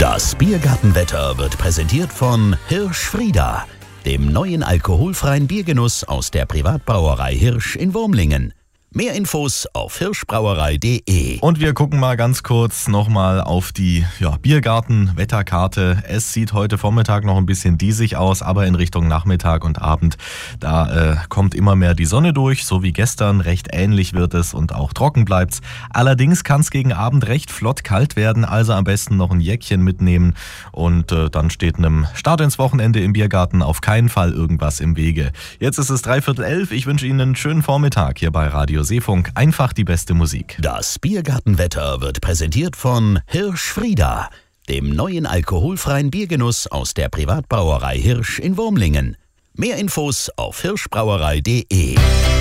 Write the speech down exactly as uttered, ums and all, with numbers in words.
Das Biergartenwetter wird präsentiert von Hirsch-Frieda, dem neuen alkoholfreien Biergenuss aus der Privatbrauerei Hirsch in Wurmlingen. Mehr Infos auf hirschbrauerei punkt de. Und wir gucken mal ganz kurz nochmal auf die ja, Biergarten-Wetterkarte. Es sieht heute Vormittag noch ein bisschen diesig aus, aber in Richtung Nachmittag und Abend, da äh, kommt immer mehr die Sonne durch, so wie gestern. Recht ähnlich wird es und auch trocken bleibt's. Allerdings kann es gegen Abend recht flott kalt werden, also am besten noch ein Jäckchen mitnehmen. Und äh, dann steht einem Start ins Wochenende im Biergarten auf keinen Fall irgendwas im Wege. Jetzt ist es dreiviertel elf. Ich wünsche Ihnen einen schönen Vormittag hier bei Radio Seefunk, einfach die beste Musik. Das Biergartenwetter wird präsentiert von Hirsch-Frieda, dem neuen alkoholfreien Biergenuss aus der Privatbrauerei Hirsch in Wurmlingen. Mehr Infos auf hirschbrauerei punkt de.